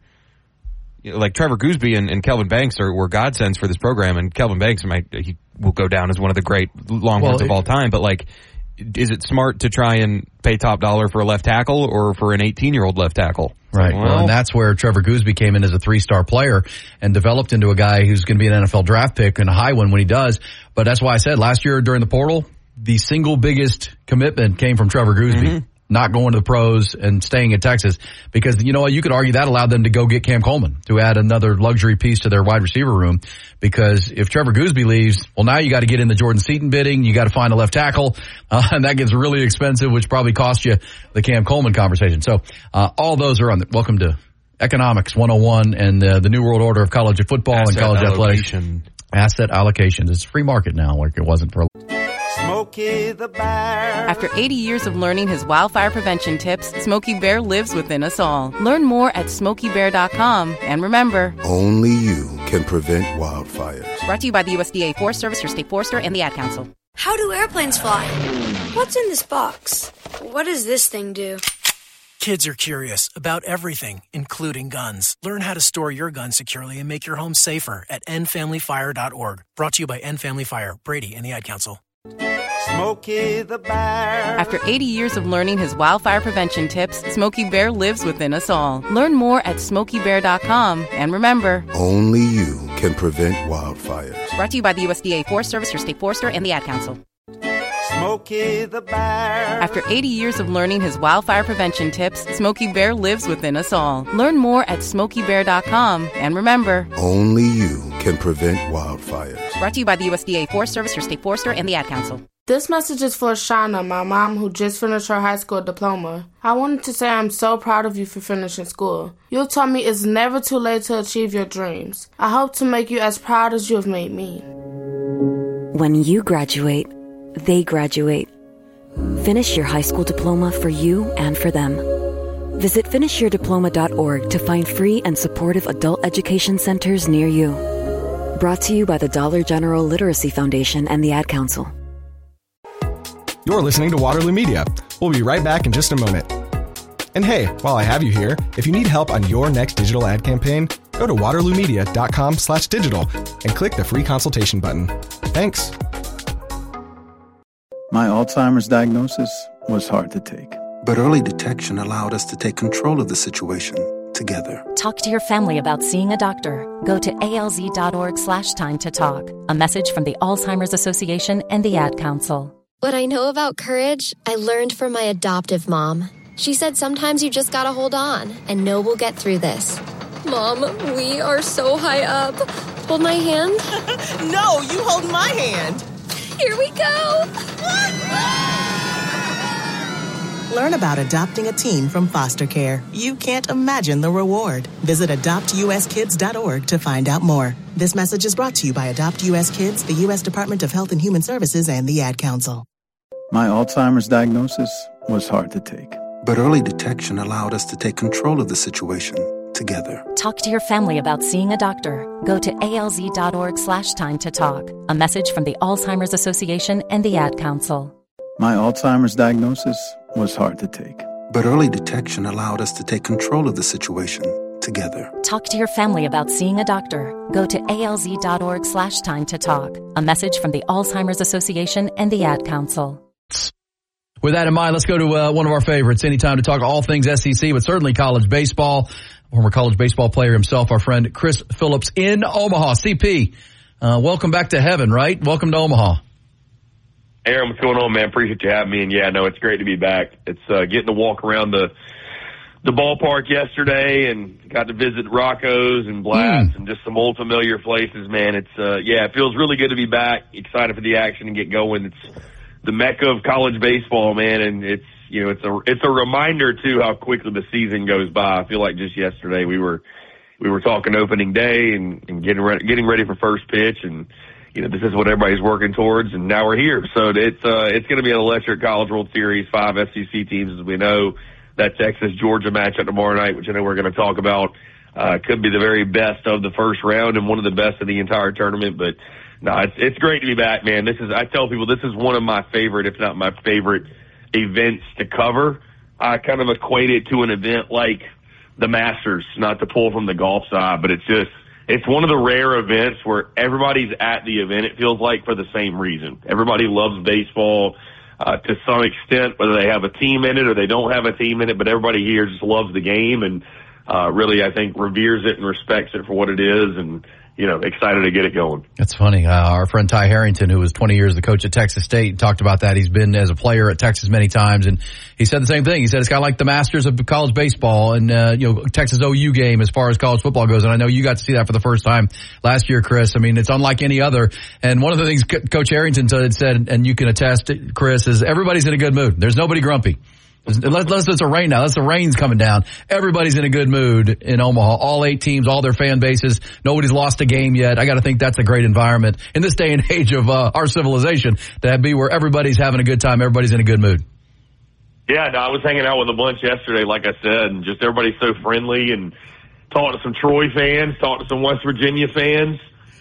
like Trevor Gooseby and Kelvin Banks were godsends for this program, and Kelvin Banks he will go down as one of the great Longhorns of all time. But like, is it smart to try and pay top dollar for a left tackle or for an 18-year-old left tackle? Right. Well, and that's where Trevor Gooseby came in as a 3-star player and developed into a guy who's going to be an NFL draft pick and a high one when he does. But that's why I said last year during the portal, the single biggest commitment came from Trevor Gooseby, not going to the pros and staying at Texas. Because, you know what, you could argue that allowed them to go get Cam Coleman to add another luxury piece to their wide receiver room. Because if Trevor Gooseby leaves, well, now you got to get in the Jordan Seaton bidding. You got to find a left tackle. And that gets really expensive, which probably cost you the Cam Coleman conversation. So, all those are on welcome to Economics 101 and the New World Order of college football and college athletics. Asset allocations. It's a free market now, like it wasn't for Smokey the Bear. After 80 years of learning his wildfire prevention tips, Smokey Bear lives within us all. Learn more at SmokeyBear.com. And remember, only you can prevent wildfires. Brought to you by the USDA Forest Service, your state forester, and the Ad Council. How do airplanes fly? What's in this box? What does this thing do? Kids are curious about everything, including guns. Learn how to store your gun securely and make your home safer at endfamilyfire.org. Brought to you by End Family Fire, Brady, and the Ad Council. Smokey the Bear. After 80 years of learning his wildfire prevention tips, Smokey Bear lives within us all. Learn more at SmokeyBear.com. And remember, only you can prevent wildfires. Brought to you by the USDA Forest Service, your state forester, and the Ad Council. Smokey the Bear. After 80 years of learning his wildfire prevention tips, Smokey Bear lives within us all. Learn more at SmokeyBear.com. And remember, only you can prevent wildfires. Brought to you by the USDA Forest Service, your state forester, and the Ad Council. This message is for Shauna, my mom who just finished her high school diploma. I wanted to say I'm so proud of you for finishing school. You told me it's never too late to achieve your dreams. I hope to make you as proud as you have made me. When you graduate, they graduate. Finish your high school diploma for you and for them. Visit finishyourdiploma.org to find free and supportive adult education centers near you. Brought to you by the Dollar General Literacy Foundation and the Ad Council. You're listening to Waterloo Media. We'll be right back in just a moment. And hey, while I have you here, if you need help on your next digital ad campaign, go to waterloomedia.com/digital and click the free consultation button. Thanks. My Alzheimer's diagnosis was hard to take. But early detection allowed us to take control of the situation together. Talk to your family about seeing a doctor. Go to alz.org/time to talk. A message from the Alzheimer's Association and the Ad Council. What I know about courage, I learned from my adoptive mom. She said sometimes you just gotta hold on and know we'll get through this. Mom, we are so high up. Hold my hand. No, you hold my hand. Here we go. Learn about adopting a teen from foster care. You can't imagine the reward. Visit adoptuskids.org to find out more. This message is brought to you by Adopt U.S. Kids, the U.S. Department of Health and Human Services, and the Ad Council. My Alzheimer's diagnosis was hard to take. But early detection allowed us to take control of the situation together. Talk to your family about seeing a doctor. Go to alz.org/time to talk. A message from the Alzheimer's Association and the Ad Council. My Alzheimer's diagnosis was hard to take. But early detection allowed us to take control of the situation together. Talk to your family about seeing a doctor. Go to alz.org/time to talk. A message from the Alzheimer's Association and the Ad Council. With that in mind, let's go to one of our favorites. Anytime to talk all things SEC, but certainly college baseball. Former college baseball player himself, our friend Chris Phillips in Omaha. CP, welcome back to heaven, right? Welcome to Omaha. Aaron, what's going on, man? Appreciate you having me. And yeah, no, it's great to be back. It's getting to walk around the ballpark yesterday and got to visit Rocco's and Blast and just some old familiar places, man. It's it feels really good to be back. Excited for the action and get going. It's the mecca of college baseball, man, and it's a reminder too how quickly the season goes by. I feel like just yesterday we were talking opening day and getting ready for first pitch, and this is what everybody's working towards, and now we're here. So it's going to be an electric College World Series, 5 SEC teams, as we know. That Texas-Georgia matchup tomorrow night, which I know we're going to talk about, could be the very best of the first round and one of the best of the entire tournament. But no, it's great to be back, man. I tell people this is one of my favorite, if not my favorite, events to cover. I kind of equate it to an event like the Masters, not to pull from the golf side, but it's one of the rare events where everybody's at the event, it feels like, for the same reason. Everybody loves baseball to some extent, whether they have a team in it or they don't have a team in it, but everybody here just loves the game and really, I think, reveres it and respects it for what it is, and excited to get it going. That's funny. Our friend Ty Harrington, who was 20 years the coach at Texas State, talked about that. He's been as a player at Texas many times, and he said the same thing. He said it's kind of like the Masters of college baseball and, Texas OU game as far as college football goes. And I know you got to see that for the first time last year, Chris. I mean, it's unlike any other. And one of the things Coach Harrington said, and you can attest, Chris, is everybody's in a good mood. There's nobody grumpy. Unless it's a rain now. Unless the rain's coming down. Everybody's in a good mood in Omaha. All 8 teams, all their fan bases. Nobody's lost a game yet. I got to think that's a great environment in this day and age of our civilization to be where everybody's having a good time. Everybody's in a good mood. Yeah, no, I was hanging out with a bunch yesterday, like I said, and just everybody's so friendly, and talked to some Troy fans, talked to some West Virginia fans.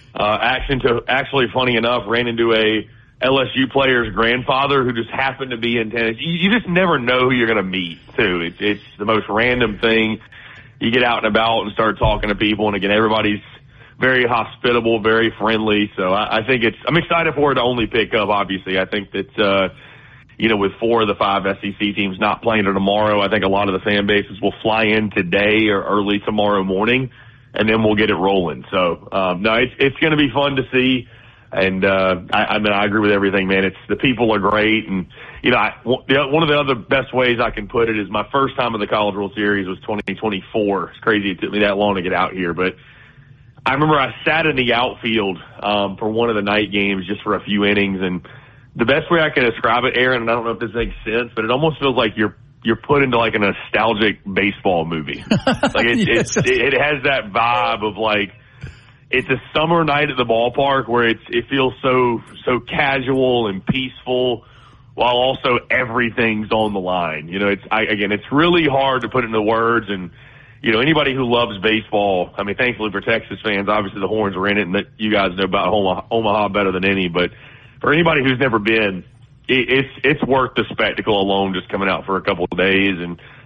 Actually, funny enough, ran into a LSU player's grandfather who just happened to be in tennis. You just never know who you're going to meet, too. It's the most random thing. You get out and about and start talking to people, and again, everybody's very hospitable, very friendly. So I think I'm excited for it to only pick up, obviously. I think that, with 4 of the 5 SEC teams not playing tomorrow, I think a lot of the fan bases will fly in today or early tomorrow morning, and then we'll get it rolling. So, no, it's going to be fun to see. And, I agree with everything, man. The people are great. And, one of the other best ways I can put it is my first time in the College World Series was 2024. It's crazy it took me that long to get out here, but I remember I sat in the outfield, for one of the night games just for a few innings. And the best way I can describe it, Aaron, and I don't know if this makes sense, but it almost feels like you're put into like a nostalgic baseball movie. Like it has that vibe of like, it's a summer night at the ballpark where it feels so casual and peaceful while also everything's on the line. It's really hard to put into words. And, anybody who loves baseball, I mean, thankfully for Texas fans, obviously the Horns are in it, and that you guys know about Omaha better than any. But for anybody who's never been, it's worth the spectacle alone just coming out for a couple of days. And